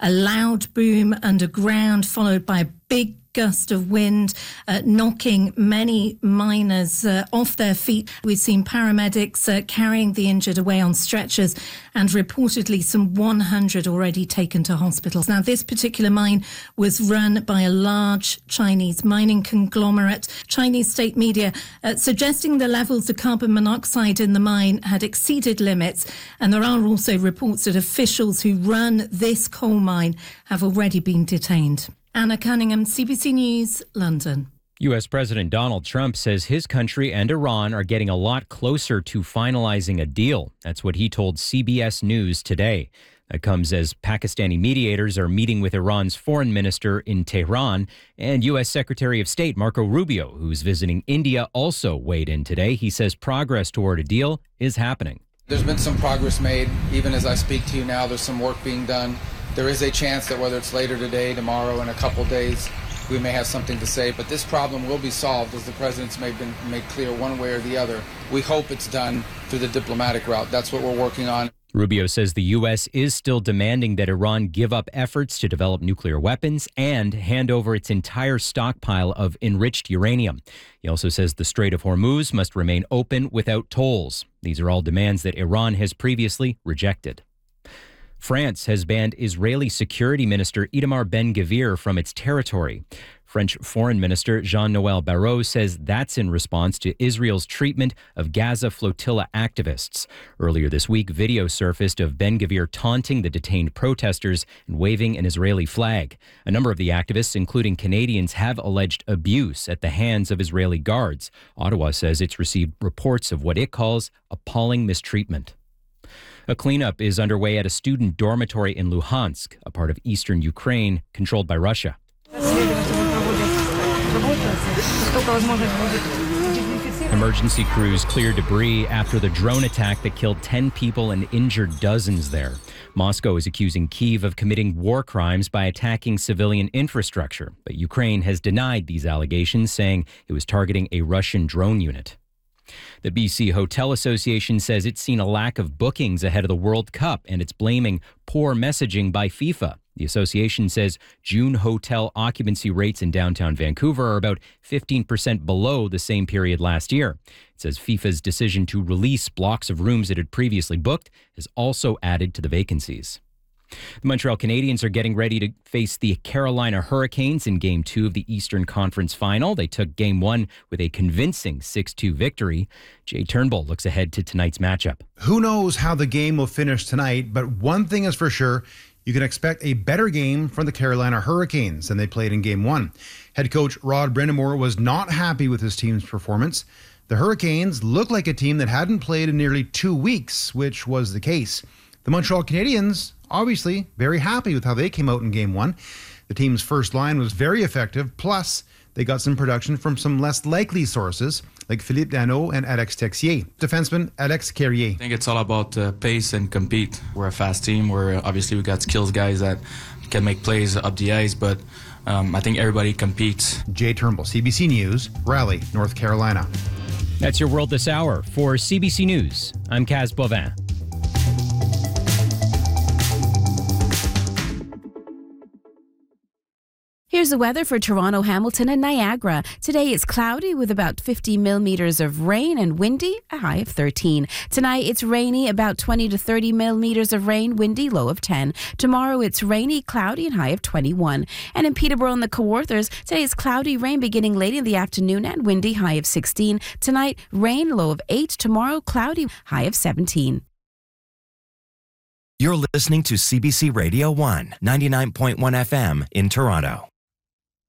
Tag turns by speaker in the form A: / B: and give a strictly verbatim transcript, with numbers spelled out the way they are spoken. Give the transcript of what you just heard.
A: a loud boom underground, followed by a big gust of wind, uh, knocking many miners uh, off their feet. We've seen paramedics uh, carrying the injured away on stretchers, and reportedly some one hundred already taken to hospitals. Now, this particular mine was run by a large Chinese mining conglomerate. Chinese state media uh, suggesting the levels of carbon monoxide in the mine had exceeded limits, and there are also reports that officials who run this coal mine have already been detained. Anna Cunningham, C B C News, London.
B: U S President Donald Trump says his country and Iran are getting a lot closer to finalizing a deal. That's what he told C B S News today. That comes as Pakistani mediators are meeting with Iran's foreign minister in Tehran, and U S Secretary of State Marco Rubio, who's visiting India, also weighed in today. He says progress toward a deal is happening.
C: There's been some progress made. Even as I speak to you now, there's some work being done. There is a chance that whether it's later today, tomorrow, in a couple days, we may have something to say. But this problem will be solved, as the president's made, been made clear one way or the other. We hope it's done through the diplomatic route. That's what we're working on.
B: Rubio says the U S is still demanding that Iran give up efforts to develop nuclear weapons and hand over its entire stockpile of enriched uranium. He also says the Strait of Hormuz must remain open without tolls. These are all demands that Iran has previously rejected. France has banned Israeli Security Minister Itamar Ben-Gvir from its territory. French Foreign Minister Jean-Noël Barrot says that's in response to Israel's treatment of Gaza flotilla activists. Earlier this week, video surfaced of Ben-Gvir taunting the detained protesters and waving an Israeli flag. A number of the activists, including Canadians, have alleged abuse at the hands of Israeli guards. Ottawa says it's received reports of what it calls appalling mistreatment. A cleanup is underway at a student dormitory in Luhansk, a part of eastern Ukraine controlled by Russia. Emergency crews cleared debris after the drone attack that killed ten people and injured dozens there. Moscow is accusing Kyiv of committing war crimes by attacking civilian infrastructure, but Ukraine has denied these allegations, saying it was targeting a Russian drone unit. The B C Hotel Association says it's seen a lack of bookings ahead of the World Cup, and it's blaming poor messaging by FIFA. The association says June hotel occupancy rates in downtown Vancouver are about fifteen percent below the same period last year. It says FIFA's decision to release blocks of rooms it had previously booked has also added to the vacancies. The Montreal Canadiens are getting ready to face the Carolina Hurricanes in Game two of the Eastern Conference Final. They took Game one with a convincing six two victory. Jay Turnbull looks ahead to tonight's matchup.
D: Who knows how the game will finish tonight, but one thing is for sure, you can expect a better game from the Carolina Hurricanes than they played in Game one. Head coach Rod Brind'Amour was not happy with his team's performance. The Hurricanes looked like a team that hadn't played in nearly two weeks, which was the case. The Montreal Canadiens, obviously, very happy with how they came out in Game one. The team's first line was very effective, plus they got some production from some less likely sources, like Philippe Danault and Alex Texier. Defenseman Alex Carrier.
E: I think it's all about uh, pace and compete. We're a fast team. We're obviously we got skills guys that can make plays up the ice, but um, I think everybody competes.
D: Jay Turnbull, C B C News, Raleigh, North Carolina.
B: That's your World This Hour. For C B C News, I'm Kaz Bovin.
F: Here's the weather for Toronto, Hamilton, and Niagara. Today it's cloudy with about fifty millimeters of rain and windy, a high of thirteen. Tonight it's rainy, about twenty to thirty millimeters of rain, windy, low of ten. Tomorrow it's rainy, cloudy, and high of twenty-one. And in Peterborough and the Kawarthas, today it's cloudy, rain beginning late in the afternoon and windy, high of sixteen. Tonight, rain, low of eight. Tomorrow, cloudy, high of seventeen.
G: You're listening to C B C Radio one, ninety-nine point one F M in Toronto.